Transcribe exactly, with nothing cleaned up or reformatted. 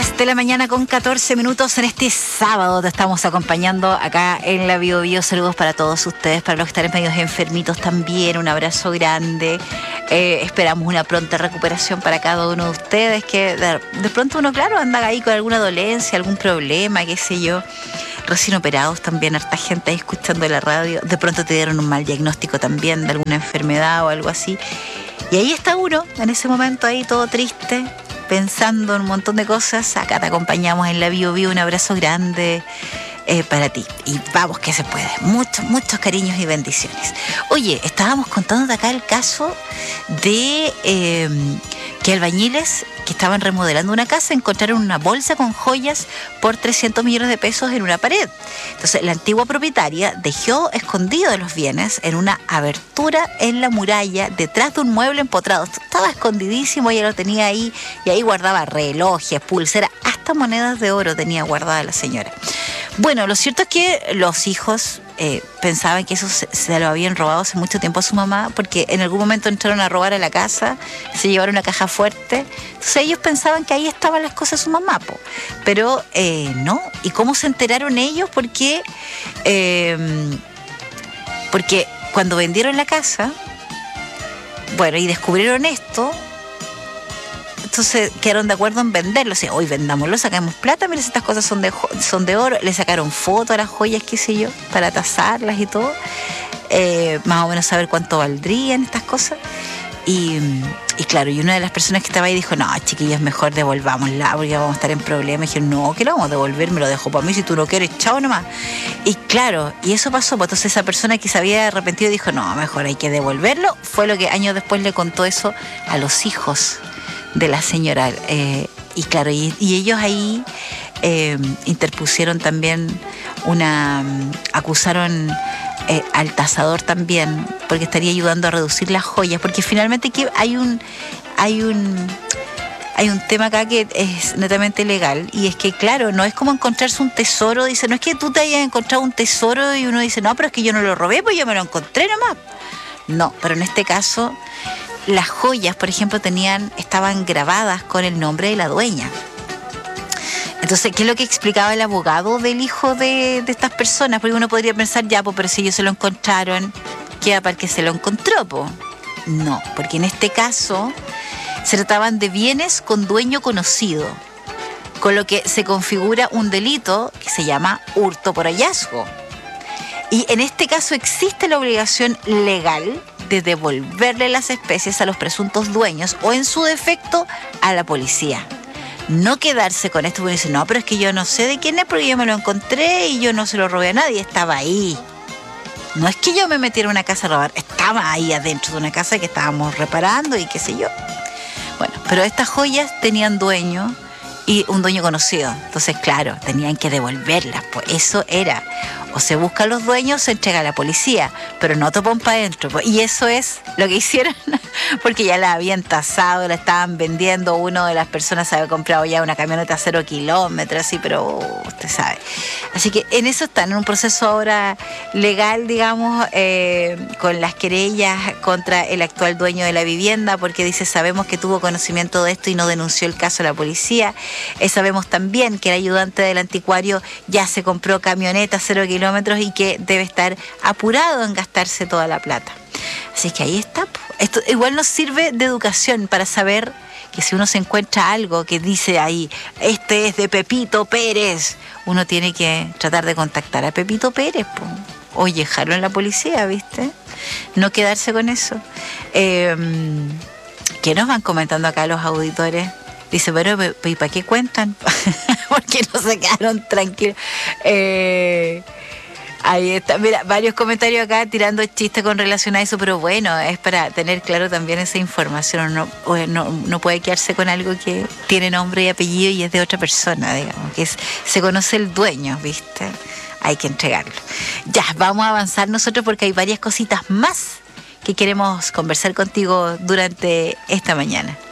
diez de la mañana con catorce minutos en este sábado. Te estamos acompañando acá en la Bio Bio. Saludos para todos ustedes, para los que están medios enfermitos también. Un abrazo grande. Eh, esperamos una pronta recuperación para cada uno de ustedes. Que de, de pronto uno, claro, anda ahí con alguna dolencia, algún problema, qué sé yo. Recién operados también, harta gente ahí escuchando la radio. De pronto te dieron un mal diagnóstico también de alguna enfermedad o algo así. Y ahí está uno, en ese momento ahí todo triste, pensando en un montón de cosas. Acá te acompañamos en la Bio Bio. Un abrazo grande eh, para ti. Y vamos que se puede. Muchos, muchos cariños y bendiciones. Oye, estábamos contándote acá el caso de eh, que albañiles que estaban remodelando una casa encontraron una bolsa con joyas por trescientos millones de pesos en una pared. Entonces, la antigua propietaria dejó escondidos los bienes en una abertura en la muralla detrás de un mueble empotrado. Estaba escondidísimo, ella lo tenía ahí y ahí guardaba relojes, pulseras, hasta monedas de oro tenía guardada la señora. Bueno, lo cierto es que los hijos eh, pensaban que eso se, se lo habían robado hace mucho tiempo a su mamá, porque en algún momento entraron a robar a la casa, se llevaron una caja fuerte. Entonces ellos pensaban que ahí estaban las cosas de su mamá, po. Pero eh, no. ¿Y cómo se enteraron ellos? Porque, eh, porque cuando vendieron la casa, bueno, y descubrieron esto, entonces quedaron de acuerdo en venderlo. O sea, hoy vendámoslo, sacamos plata, mira, estas cosas son de, son de oro. Le sacaron fotos a las joyas, qué sé yo, para tasarlas y todo. Eh, más o menos saber cuánto valdrían estas cosas. Y, y claro, y una de las personas que estaba ahí dijo, no, chiquillos, mejor devolvámosla porque vamos a estar en problemas. Y dijeron, no, que lo vamos a devolver, me lo dejo para mí, si tú no quieres, chao nomás. Y claro, y eso pasó, pues entonces esa persona que se había arrepentido dijo, no, mejor hay que devolverlo. Fue lo que años después le contó eso a los hijos de la señora. Eh, y claro, y, y ellos ahí eh, interpusieron también una, acusaron eh, al tasador también, porque estaría ayudando a reducir las joyas, porque finalmente que hay un, hay un, hay un tema acá que es netamente legal, y es que claro, no es como encontrarse un tesoro. Dice, no es que tú te hayas encontrado un tesoro y uno dice, no, pero es que yo no lo robé, pues yo me lo encontré nomás. No, pero en este caso las joyas, por ejemplo, tenían, estaban grabadas con el nombre de la dueña. Entonces, ¿qué es lo que explicaba el abogado del hijo de, de estas personas? Porque uno podría pensar, ya, pues, pero si ellos se lo encontraron, queda para el que se lo encontró, pues. No, porque en este caso se trataban de bienes con dueño conocido, con lo que se configura un delito que se llama hurto por hallazgo. Y en este caso existe la obligación legal de devolverle las especies a los presuntos dueños o, en su defecto, a la policía. No quedarse con esto porque dice, no, pero es que yo no sé de quién es porque yo me lo encontré y yo no se lo robé a nadie, estaba ahí. No es que yo me metiera en una casa a robar, estaba ahí adentro de una casa que estábamos reparando y qué sé yo. Bueno, pero estas joyas tenían dueño y un dueño conocido. Entonces, claro, tenían que devolverlas, pues eso era. O se buscan los dueños o se entrega a la policía, pero no topan para adentro. Y eso es lo que hicieron, porque ya la habían tasado, la estaban vendiendo. Uno de las personas había comprado ya una camioneta a cero kilómetros, así, pero uh, usted sabe. Así que en eso están, en un proceso ahora legal, digamos, eh, con las querellas contra el actual dueño de la vivienda, porque dice, sabemos que tuvo conocimiento de esto y no denunció el caso a la policía. Eh, sabemos también que el ayudante del anticuario ya se compró camioneta a cero kilómetros y que debe estar apurado en gastarse toda la plata. Así que ahí está. Esto igual nos sirve de educación para saber que si uno se encuentra algo que dice ahí, este es de Pepito Pérez, uno tiene que tratar de contactar a Pepito Pérez, po. Oye, dejarlo en la policía, ¿viste? No quedarse con eso. Eh, ¿Qué nos van comentando acá los auditores? Dice, pero ¿y para qué cuentan? Porque no se quedaron tranquilos. Eh... Ahí está, mira, varios comentarios acá tirando chistes con relación a eso, pero bueno, es para tener claro también esa información. No, no, no puede quedarse con algo que tiene nombre y apellido y es de otra persona, digamos, que es, se conoce el dueño, ¿viste? Hay que entregarlo. Ya, vamos a avanzar nosotros porque hay varias cositas más que queremos conversar contigo durante esta mañana.